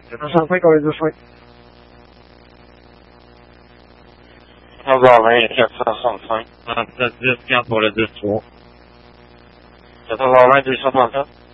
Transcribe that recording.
465 pour le 10-5. 14h20 et 465. 37-10-4 pour le 10-3. 14h20 234.